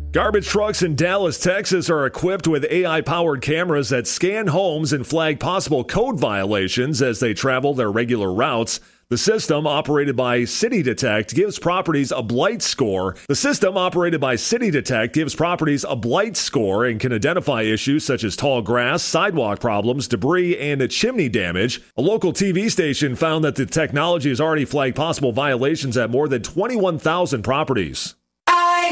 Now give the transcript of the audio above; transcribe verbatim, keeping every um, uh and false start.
Garbage trucks in Dallas, Texas are equipped with A I-powered cameras that scan homes and flag possible code violations as they travel their regular routes. The system, operated by City Detect, gives properties a blight score. The system, operated by City Detect, gives properties a blight score and can identify issues such as tall grass, sidewalk problems, debris, and chimney damage. A local T V station found that the technology has already flagged possible violations at more than twenty-one thousand properties.